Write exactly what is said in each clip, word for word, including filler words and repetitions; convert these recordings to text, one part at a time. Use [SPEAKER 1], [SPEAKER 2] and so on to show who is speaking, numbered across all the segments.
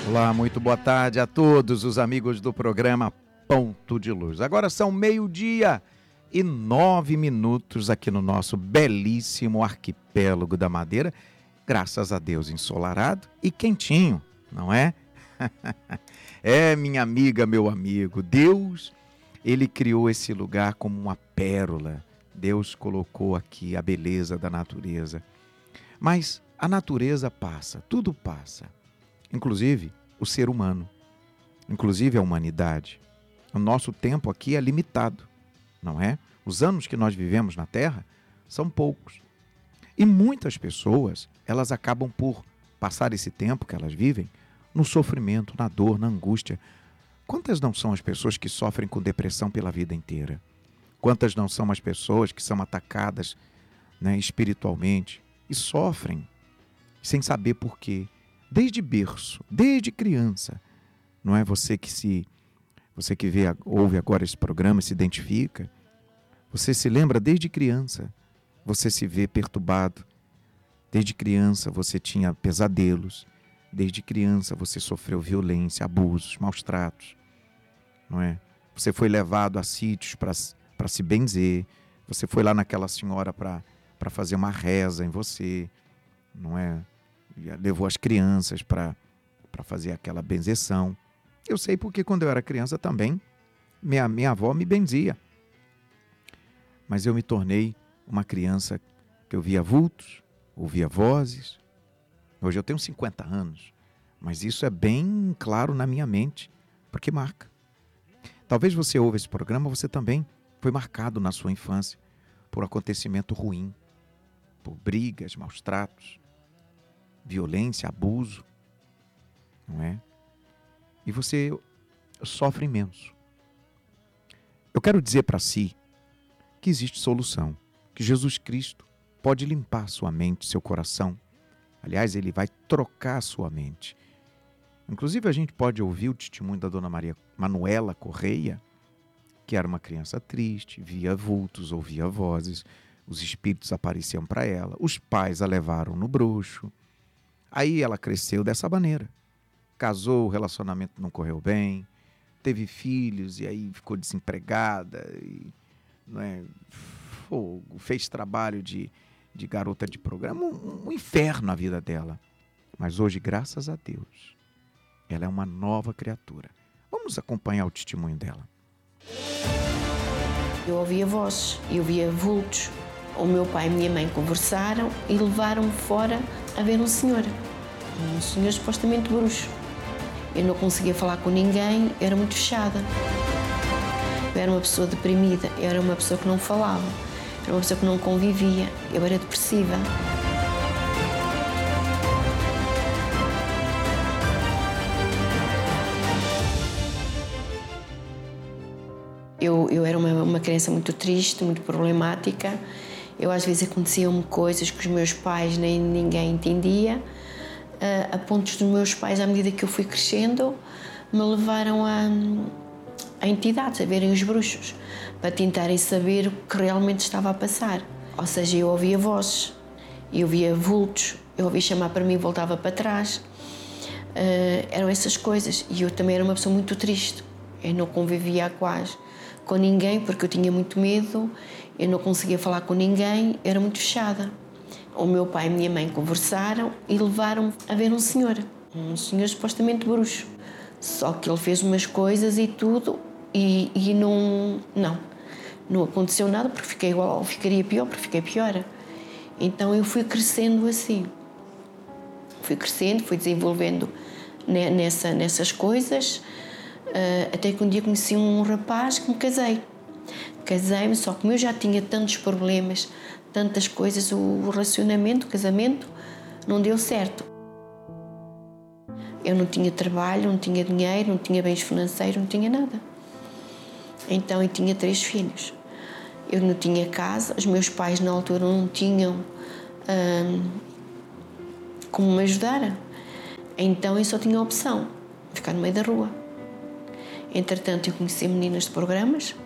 [SPEAKER 1] Olá, muito boa tarde a todos os amigos do programa Ponto de Luz. Agora são meio-dia e nove minutos aqui no nosso belíssimo arquipélago da Madeira. Graças a Deus ensolarado e quentinho, não é? É, minha amiga, meu amigo, Deus, Ele criou esse lugar como uma pérola. Deus colocou aqui a beleza da natureza. Mas a natureza passa, tudo passa. Inclusive o ser humano, inclusive a humanidade. O nosso tempo aqui é limitado, não é? Os anos que nós vivemos na Terra são poucos. E muitas pessoas, elas acabam por passar esse tempo que elas vivem no sofrimento, na dor, na angústia. Quantas não são as pessoas que sofrem com depressão pela vida inteira? Quantas não são as pessoas que são atacadas, né, espiritualmente e sofrem sem saber por quê? Desde berço, desde criança. Não é você que se você que vê, ouve agora esse programa, se identifica. Você se lembra desde criança. Você se vê perturbado. Desde criança você tinha pesadelos. Desde criança você sofreu violência, abusos, maus tratos. Não é? Você foi levado a sítios para para se benzer. Você foi lá naquela senhora para para fazer uma reza em você. Não é? Levou as crianças para para fazer aquela benzeção. Eu sei porque quando eu era criança também, minha, minha avó me benzia. Mas eu me tornei uma criança que eu via vultos, ouvia vozes. Hoje eu tenho cinquenta anos, mas isso é bem claro na minha mente, porque marca. Talvez você ouça esse programa, você também foi marcado na sua infância por acontecimento ruim, por brigas, maus tratos, violência, abuso, não é? E você sofre imenso. Eu quero dizer para si que existe solução, que Jesus Cristo pode limpar sua mente, seu coração. Aliás, Ele vai trocar a sua mente. Inclusive, a gente pode ouvir o testemunho da Dona Maria Manuela Correia, que era uma criança triste, via vultos, ouvia vozes, os espíritos apareciam para ela, os pais a levaram no bruxo. Aí ela cresceu dessa maneira. Casou, o relacionamento não correu bem, teve filhos e aí ficou desempregada, e, não é, fogo, fez trabalho de, de garota de programa, um, um inferno na vida dela. Mas hoje, graças a Deus, ela é uma nova criatura. Vamos acompanhar o testemunho dela.
[SPEAKER 2] Eu ouvia vozes, eu via vultos. O meu pai e minha mãe conversaram e levaram-me fora a ver um senhor. Um senhor supostamente bruxo. Eu não conseguia falar com ninguém, era muito fechada. Eu era uma pessoa deprimida, eu era uma pessoa que não falava, era uma pessoa que não convivia, eu era depressiva. Eu, eu era uma, uma criança muito triste, muito problemática. Eu, às vezes, aconteciam-me coisas que os meus pais nem ninguém entendia, a, a pontos dos meus pais, à medida que eu fui crescendo, me levaram a, a entidades, a verem os bruxos, para tentarem saber o que realmente estava a passar. Ou seja, eu ouvia vozes, eu via vultos, eu ouvia chamar para mim e voltava para trás. Uh, eram essas coisas. E eu também era uma pessoa muito triste. Eu não convivia quase com ninguém porque eu tinha muito medo. Eu não conseguia falar com ninguém, era muito fechada. O meu pai e a minha mãe conversaram e levaram-me a ver um senhor, um senhor supostamente bruxo. Só que ele fez umas coisas e tudo e, e não, não, não aconteceu nada porque fiquei igual, ou ficaria pior porque fiquei pior. Então eu fui crescendo assim. Fui crescendo, fui desenvolvendo nessa, nessas coisas, até que um dia conheci um rapaz que me casei. Casei-me, só que como eu já tinha tantos problemas, tantas coisas, o relacionamento, o casamento, não deu certo. Eu não tinha trabalho, não tinha dinheiro, não tinha bens financeiros, não tinha nada. Então eu tinha três filhos. Eu não tinha casa, os meus pais na altura não tinham hum, como me ajudar. Então eu só tinha a opção, ficar no meio da rua. Entretanto, eu conheci meninas de programas,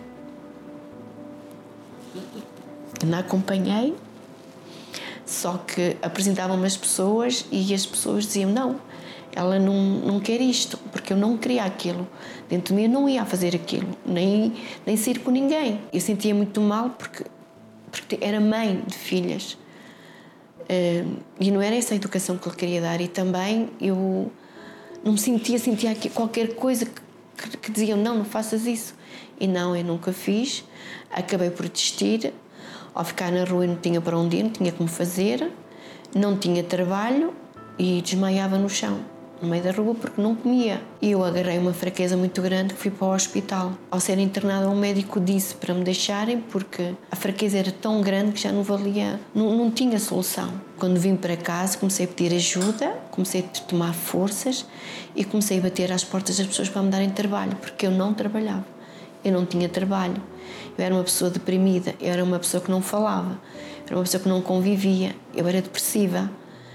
[SPEAKER 2] não acompanhei, só que apresentavam-me as pessoas e as pessoas diziam, não, ela não, não quer isto, porque eu não queria aquilo. Dentro de mim eu não ia fazer aquilo, nem, nem sair com ninguém. Eu sentia muito mal porque, porque era mãe de filhas. Uh, e não era essa a educação que eu queria dar. E também eu não me sentia, sentia qualquer coisa que, que, que diziam, não, não faças isso. E não, eu nunca fiz. Acabei por desistir. Ao ficar na rua eu não tinha para onde ir, não tinha como fazer, não tinha trabalho e desmaiava no chão, no meio da rua, porque não comia. E eu agarrei uma fraqueza muito grande que fui para o hospital. Ao ser internada, um médico disse para me deixarem, porque a fraqueza era tão grande que já não valia, não, não tinha solução. Quando vim para casa, comecei a pedir ajuda, comecei a tomar forças e comecei a bater às portas das pessoas para me darem trabalho, porque eu não trabalhava, eu não tinha trabalho. Eu era uma pessoa deprimida, eu era uma pessoa que não falava, eu era uma pessoa que não convivia, eu era depressiva.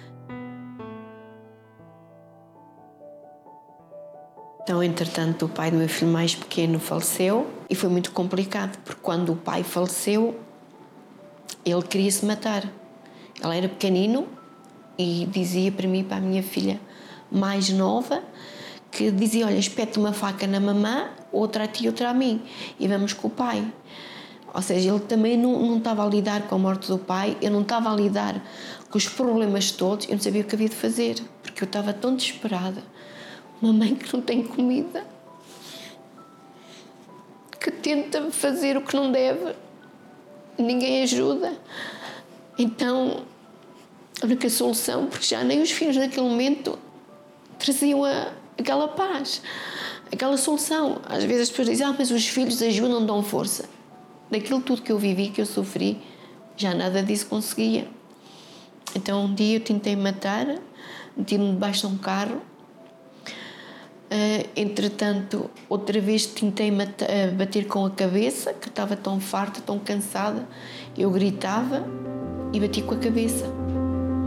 [SPEAKER 2] Então, entretanto, o pai do meu filho mais pequeno faleceu e foi muito complicado, porque quando o pai faleceu, ele queria se matar. Ele era pequenino e dizia para mim, para a minha filha mais nova, que dizia, olha, espete uma faca na mamã, outra a ti, outra a mim, e vamos com o pai. Ou seja, ele também não, não estava a lidar com a morte do pai, eu não estava a lidar com os problemas todos, eu não sabia o que havia de fazer, porque eu estava tão desesperada. Uma mãe que não tem comida, que tenta fazer o que não deve, ninguém ajuda. Então, a única solução, porque já nem os filhos naquele momento traziam a, aquela paz, aquela solução. Às vezes as pessoas dizem, ah, mas os filhos ajudam, dão força. Daquilo tudo que eu vivi, que eu sofri, já nada disso conseguia. Então um dia eu tentei matar, meti-me debaixo de um carro. Uh, entretanto, outra vez tentei matar, uh, bater com a cabeça, que estava tão farta, tão cansada. Eu gritava e bati com a cabeça.